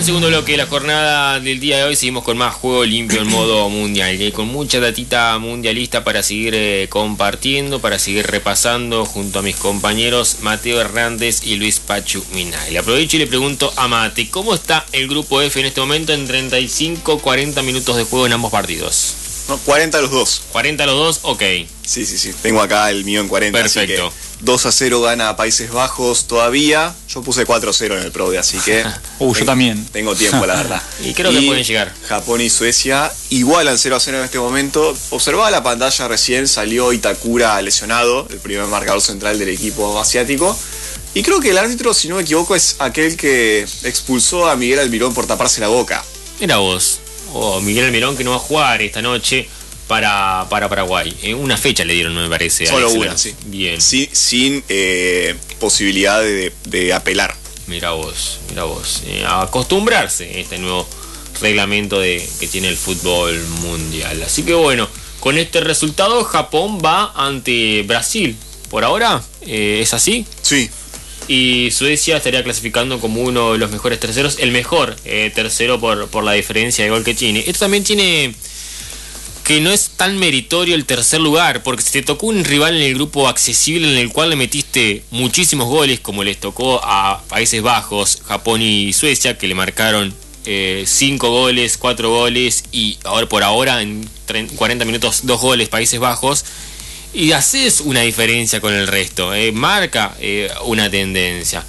segundo bloque de la jornada del día de hoy seguimos con más juego limpio en modo mundial, con mucha datita mundialista para seguir compartiendo, para seguir repasando junto a mis compañeros Mateo Hernández y Luis Pachu Minay. Le aprovecho y le pregunto a Mate, ¿cómo está el grupo F en este momento en 35-40 minutos de juego en ambos partidos? No, 40 los dos. 40 los dos, ok. Sí. Tengo acá el mío en 40. Perfecto. Así que 2-0 gana Países Bajos todavía. Yo puse 4-0 en el Prode, así que... yo también. Tengo tiempo, la verdad. Y creo que pueden llegar. Japón y Suecia igualan 0-0 en este momento. Observaba la pantalla recién, salió Itakura lesionado, el primer marcador central del equipo asiático. Y creo que el árbitro, si no me equivoco, es aquel que expulsó a Miguel Almirón por taparse la boca. Era vos. Miguel Almirón, que no va a jugar esta noche para Paraguay. Una fecha le dieron, no me parece. Solo una, sí. Bien. Sin posibilidad de apelar. Mira vos. Acostumbrarse a este nuevo reglamento que tiene el fútbol mundial. Así que bueno, con este resultado Japón va ante Brasil. Por ahora, ¿es así? Sí. Y Suecia estaría clasificando como uno de los mejores terceros, el mejor tercero por la diferencia de gol que tiene. Esto también tiene que no es tan meritorio el tercer lugar, porque si te tocó un rival en el grupo accesible en el cual le metiste muchísimos goles, como les tocó a Países Bajos, Japón y Suecia, que le marcaron 5 goles, 4 goles, y ahora por ahora en 40 minutos 2 goles Países Bajos, y haces una diferencia con el resto, marca una tendencia.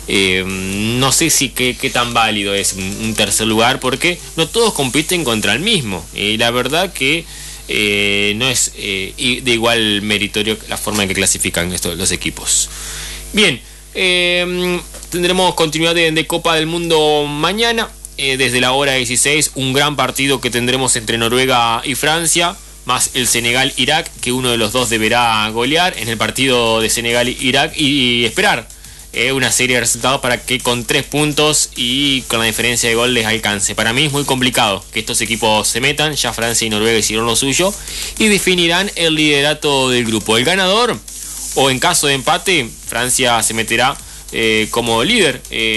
No sé si qué tan válido es un tercer lugar, porque no todos compiten contra el mismo, y la verdad que no es de igual meritorio la forma en que clasifican los equipos. Bien, tendremos continuidad de Copa del Mundo mañana, desde la hora 16, un gran partido que tendremos entre Noruega y Francia, más el Senegal-Irak, que uno de los dos deberá golear en el partido de Senegal-Irak y esperar una serie de resultados para que con 3 puntos y con la diferencia de gol les alcance. Para mí es muy complicado que estos equipos se metan, ya Francia y Noruega hicieron lo suyo y definirán el liderato del grupo. El ganador, o en caso de empate, Francia se meterá como líder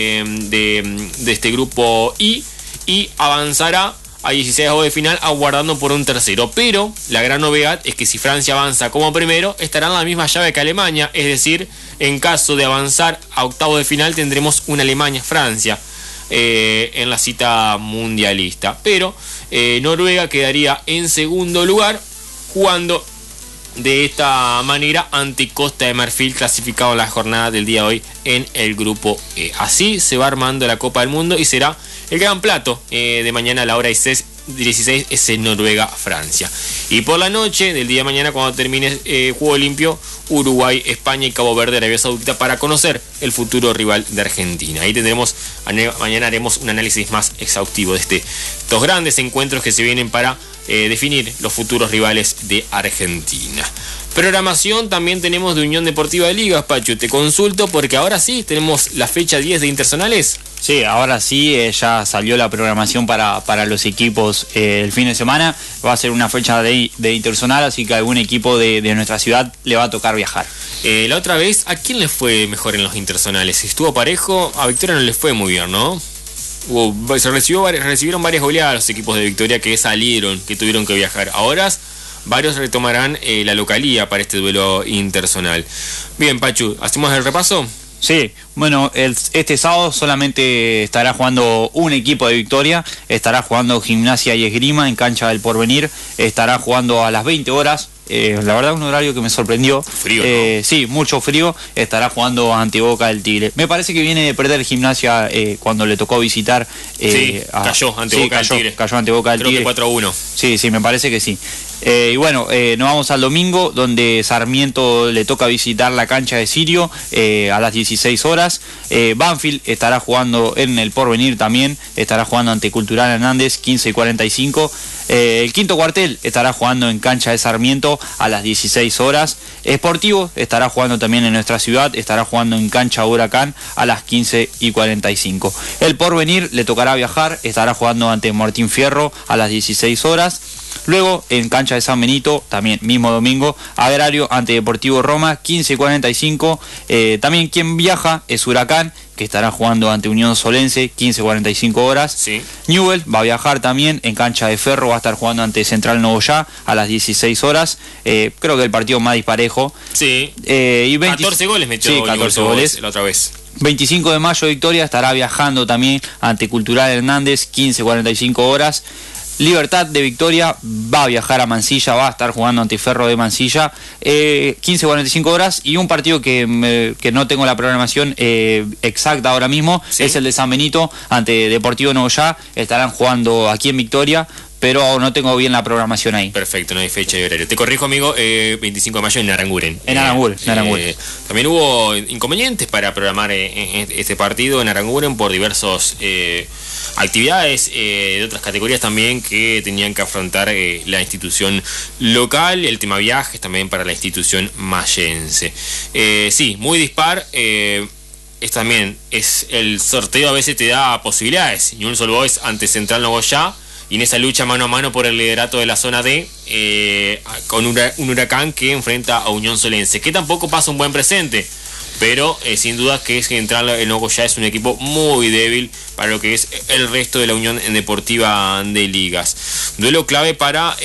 de este grupo I y avanzará a 16avos de final aguardando por un tercero. Pero la gran novedad es que si Francia avanza como primero, estará en la misma llave que Alemania, es decir, en caso de avanzar a octavos de final tendremos una Alemania-Francia en la cita mundialista. Pero Noruega quedaría en segundo lugar, jugando de esta manera ante Costa de Marfil, clasificado en la jornada del día de hoy en el grupo E. Así se va armando la Copa del Mundo y será el gran plato de mañana a la hora 16 es en Noruega-Francia. Y por la noche del día de mañana, cuando termine Juego Limpio, Uruguay, España y Cabo Verde, Arabia Saudita, para conocer el futuro rival de Argentina. Ahí mañana haremos un análisis más exhaustivo de estos grandes encuentros que se vienen para definir los futuros rivales de Argentina. Programación también tenemos de Unión Deportiva de Ligas, Pachu. Te consulto porque ahora sí tenemos la fecha 10 de Interzonales. Sí, ahora sí, ya salió la programación para los equipos el fin de semana. Va a ser una fecha de interzonal, así que a algún equipo de nuestra ciudad le va a tocar viajar. La otra vez, ¿a quién le fue mejor en los interzonales? Si estuvo parejo, a Victoria no le fue muy bien, ¿no? Recibieron varias goleadas a los equipos de Victoria que tuvieron que viajar. Ahora varios retomarán la localía para este duelo interzonal. Bien, Pachu, ¿hacemos el repaso? Sí, bueno, este sábado solamente estará jugando un equipo de Victoria, estará jugando Gimnasia y Esgrima en cancha del Porvenir, estará jugando a las 20 horas, la verdad un horario que me sorprendió. Frío, ¿no? Sí, mucho frío, estará jugando ante Boca del Tigre. Me parece que viene de perder Gimnasia cuando le tocó visitar. Cayó ante Boca del Tigre. Cayó ante Boca del Tigre. Creo que 4-1. Sí, me parece que sí. Y bueno, nos vamos al domingo, donde Sarmiento le toca visitar la cancha de Sirio a las 16 horas. Banfield estará jugando en el Porvenir también, estará jugando ante Cultural Hernández, 15:45. El quinto cuartel estará jugando en cancha de Sarmiento a las 16 horas. Sportivo estará jugando también en nuestra ciudad, estará jugando en cancha Huracán a las 15:45. El Porvenir le tocará viajar, estará jugando ante Martín Fierro a las 16 horas. Luego, en cancha de San Benito, también mismo domingo, Agrario ante Deportivo Roma, 15:45. También quien viaja es Huracán, que estará jugando ante Unión Solense, 15:45 horas. Sí. Newell va a viajar también en cancha de Ferro, va a estar jugando ante Central Nogoyá a las 16 horas. Creo que el partido más disparejo. Sí. Y 14 goles metió. Sí, 14 goles. La otra vez. 25 de mayo, Victoria estará viajando también ante Cultural Hernández, 15:45 horas. Libertad de Victoria va a viajar a Mansilla, va a estar jugando ante Ferro de Mansilla, 15:45 horas. Y un partido que no tengo la programación exacta ahora mismo, ¿sí? Es el de San Benito ante Deportivo Nogoyá. Estarán jugando aquí en Victoria, pero no tengo bien la programación ahí. Perfecto, no hay fecha y horario. Te corrijo, amigo, 25 de mayo en Aranguren. En Aranguren. También hubo inconvenientes para programar este partido en Aranguren por diversos actividades de otras categorías también que tenían que afrontar la institución local, el tema viajes también para la institución mayense. Sí, muy dispar. También es el sorteo, a veces te da posibilidades. Newell's Old Boys ante Central Nogoyá, y en esa lucha mano a mano por el liderato de la zona D, con un Huracán que enfrenta a Unión Solense, que tampoco pasa un buen presente, pero sin duda que Central Nogoyá es un equipo muy débil para lo que es el resto de la Unión Deportiva de Ligas. Duelo clave para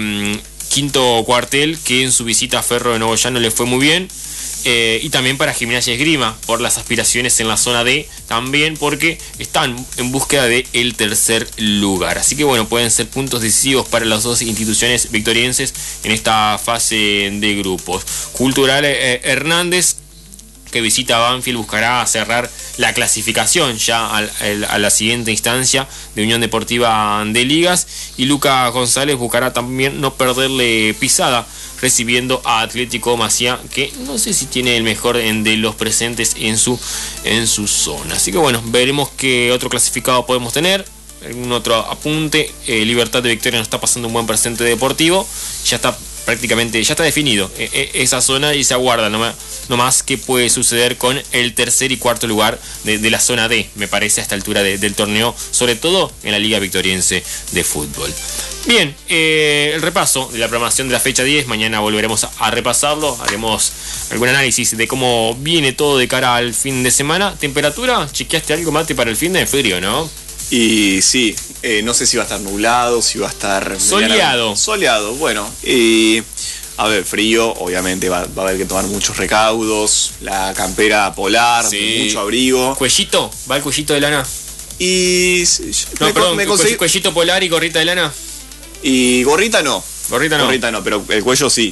Quinto Cuartel, que en su visita a Ferro de Nogoyá no le fue muy bien. Y también para Gimnasia Esgrima por las aspiraciones en la zona D, también porque están en búsqueda del tercer lugar. Así que bueno, pueden ser puntos decisivos para las dos instituciones victorienses en esta fase de grupos. Cultural Hernández, que visita a Banfield, buscará cerrar la clasificación ya a la siguiente instancia de Unión Deportiva de Ligas, y Luca González buscará también no perderle pisada recibiendo a Atlético Maciá, que no sé si tiene el mejor de los presentes en su zona. Así que bueno, veremos qué otro clasificado podemos tener. Algún otro apunte. Libertad de Victoria no está pasando un buen presente deportivo, ya está prácticamente, ya está definido esa zona, y se aguarda no más qué puede suceder con el tercer y cuarto lugar de la zona D, me parece, a esta altura del torneo, sobre todo en la Liga Victoriense de Fútbol. Bien, el repaso de la programación de la fecha 10, mañana volveremos a repasarlo, haremos algún análisis de cómo viene todo de cara al fin de semana. ¿Temperatura? ¿Chequeaste algo, Mate, para el fin de frío, no? Y sí, no sé si va a estar nublado, si va a estar soleado. Soleado, bueno. Y a ver, frío, obviamente va a haber que tomar muchos recaudos, la campera polar, sí, mucho abrigo. ¿Cuellito? ¿Va el cuellito de lana? Y me conseguí cuellito polar y gorrita de lana. Y gorrita no. Gorrita no, pero el cuello sí.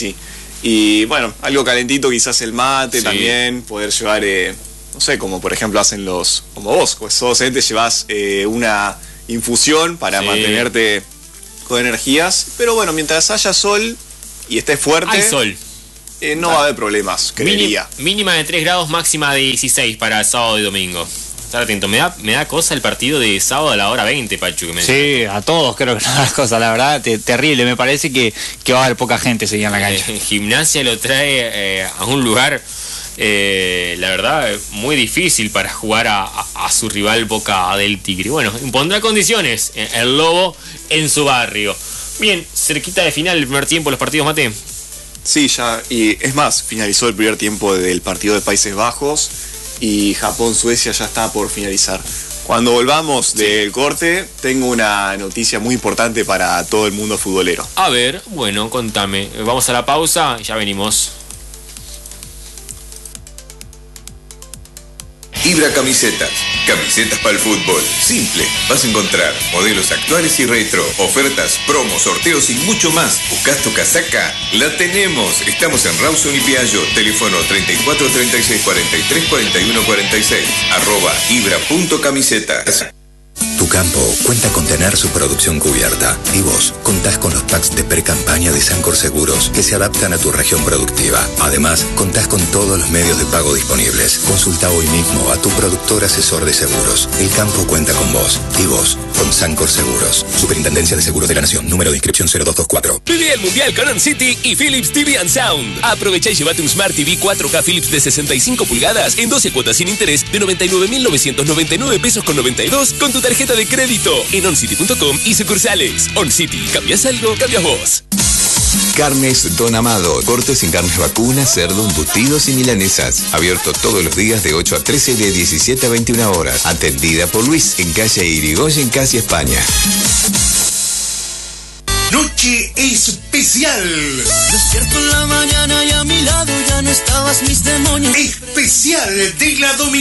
Y bueno, algo calentito, quizás el mate, sí, también, poder llevar, no sé, como por ejemplo hacen como vos, pues sos docente, llevas una infusión para, sí, mantenerte con energías. Pero bueno, mientras haya sol y esté fuerte, hay sol, no va a haber problemas, creería. Mínima de 3 grados, máxima de 16 para sábado y domingo. Estar atento, me da cosa el partido de sábado a la hora 20, Pachu. Sí, a todos creo que no da cosa, la verdad, terrible. Me parece que va a haber poca gente ese día en la cancha. Gimnasia lo trae a un lugar, la verdad, muy difícil para jugar a su rival Boca del Tigre. Bueno, impondrá condiciones el Lobo en su barrio. Bien, cerquita de final el primer tiempo, los partidos, Mate. Sí, ya, y es más, finalizó el primer tiempo del partido de Países Bajos, y Japón-Suecia ya está por finalizar. Cuando volvamos del corte, tengo una noticia muy importante para todo el mundo futbolero. A ver, bueno, contame. Vamos a la pausa y ya venimos. Ibra Camisetas. Camisetas para el fútbol. Simple. Vas a encontrar modelos actuales y retro, ofertas, promos, sorteos y mucho más. ¿Buscas tu casaca? La tenemos. Estamos en Rawson y Piaggio. Teléfono 34 36 43 41 46. @ibra.camisetas. Tu campo cuenta con tener su producción cubierta, y vos contás con los packs de pre-campaña de Sancor Seguros que se adaptan a tu región productiva. Además, contás con todos los medios de pago disponibles. Consulta hoy mismo a tu productor asesor de seguros. El campo cuenta con vos, y vos con Sancor Seguros. Superintendencia de Seguros de la Nación. Número de inscripción 0224. Viví el Mundial con On-City y Philips TV and Sound. Aprovecha y llévate un Smart TV 4K Philips de 65 pulgadas en 12 cuotas sin interés de 99.999 pesos con 92 con tu tarjeta de de crédito en oncity.com y sucursales. OnCity, ¿cambias algo? Cambias vos. Carnes Don Amado. Cortes sin carnes vacunas, cerdo, embutidos y milanesas. Abierto todos los días de 8 a 13 y de 17 a 21 horas. Atendida por Luis en calle Irigoyen, casi España. Noche especial. Despierto en la mañana y a mi lado ya no estabas, mis demonios. Especial de la Dominicana.